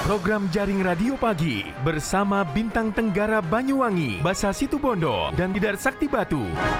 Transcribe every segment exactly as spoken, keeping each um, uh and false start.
Program Jaring Radio Pagi bersama Bintang Tenggara Banyuwangi, Basa Situbondo, dan Tidar Sakti Batu.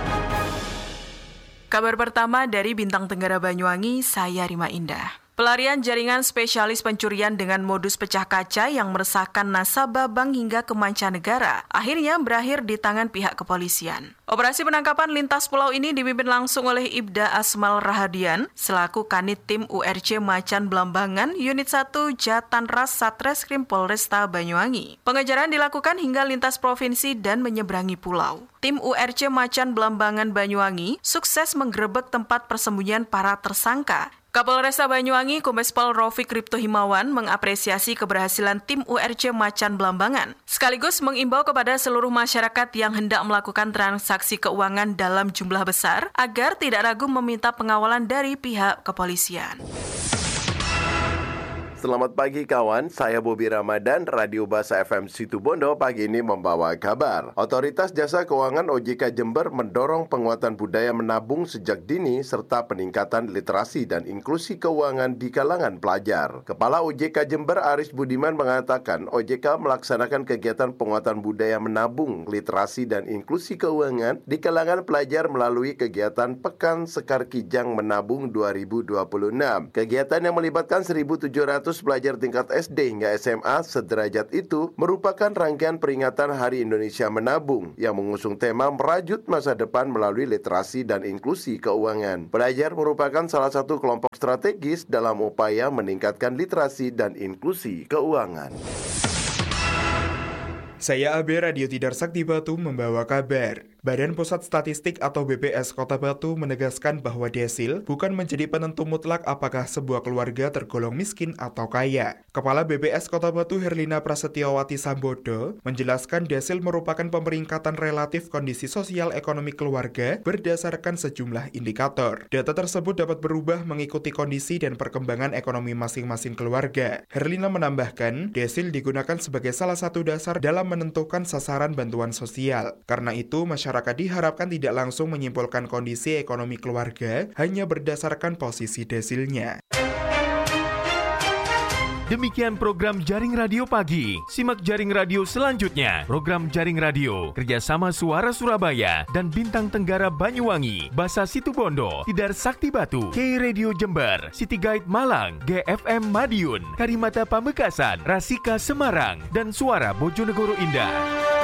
Kabar pertama dari Bintang Tenggara Banyuwangi, saya Rima Indah. Pelarian jaringan spesialis pencurian dengan modus pecah kaca yang meresahkan nasabah bank hingga ke mancanegara akhirnya berakhir di tangan pihak kepolisian. Operasi penangkapan lintas pulau ini dipimpin langsung oleh Ibda Asmal Rahadian selaku Kanit Tim U R C Macan Blambangan Unit satu Jatanras Satreskrim Polresta Banyuwangi. Pengejaran dilakukan hingga lintas provinsi dan menyeberangi pulau. Tim U R C Macan Blambangan Banyuwangi sukses menggerebek tempat persembunyian para tersangka. Kapolresta Banyuwangi Kombes Pol Raufik Ripto Himawan mengapresiasi keberhasilan tim U R C Macan Blambangan, sekaligus mengimbau kepada seluruh masyarakat yang hendak melakukan transaksi keuangan dalam jumlah besar agar tidak ragu meminta pengawalan dari pihak kepolisian. Selamat pagi kawan, saya Bobi Ramadan, Radio Basa F M Situbondo pagi ini membawa kabar. Otoritas Jasa Keuangan O J K Jember mendorong penguatan budaya menabung sejak dini serta peningkatan literasi dan inklusi keuangan di kalangan pelajar. Kepala O J K Jember Aris Budiman mengatakan O J K melaksanakan kegiatan penguatan budaya menabung, literasi dan inklusi keuangan di kalangan pelajar melalui kegiatan Pekan Sekar Kijang Menabung dua ribu dua puluh enam. Kegiatan yang melibatkan seribu tujuh ratus pelajar tingkat S D hingga S M A sederajat itu merupakan rangkaian peringatan Hari Indonesia Menabung yang mengusung tema merajut masa depan melalui literasi dan inklusi keuangan. Pelajar merupakan salah satu kelompok strategis dalam upaya meningkatkan literasi dan inklusi keuangan. Saya A B Radio Tidar Sakti Batu membawa kabar. Badan Pusat Statistik atau B P S Kota Batu menegaskan bahwa desil bukan menjadi penentu mutlak apakah sebuah keluarga tergolong miskin atau kaya. Kepala B P S Kota Batu Herlina Prasetyowati Sambodo menjelaskan desil merupakan pemeringkatan relatif kondisi sosial ekonomi keluarga berdasarkan sejumlah indikator. Data tersebut dapat berubah mengikuti kondisi dan perkembangan ekonomi masing-masing keluarga. Herlina menambahkan, desil digunakan sebagai salah satu dasar dalam menentukan sasaran bantuan sosial. Karena itu, masyarakat Masyarakat diharapkan tidak langsung menyimpulkan kondisi ekonomi keluarga hanya berdasarkan posisi desilnya. Demikian program Jaring Radio Pagi. Simak Jaring Radio selanjutnya. Program Jaring Radio kerjasama Suara Surabaya dan Bintang Tenggara Banyuwangi, Basa Situbondo, Tidar Sakti Batu, K Radio Jember, City Guide Malang, G F M Madiun, Karimata Pamekasan, Rasika Semarang, dan Suara Bojonegoro Indah.